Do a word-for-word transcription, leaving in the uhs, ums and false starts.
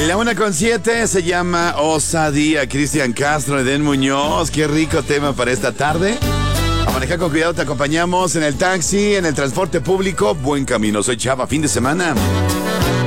La una con siete se llama Osadía. Cristian Castro, Eden Muñoz. Qué rico tema para esta tarde. A manejar con cuidado, te acompañamos en el taxi, en el transporte público. Buen camino, soy Chava, fin de semana.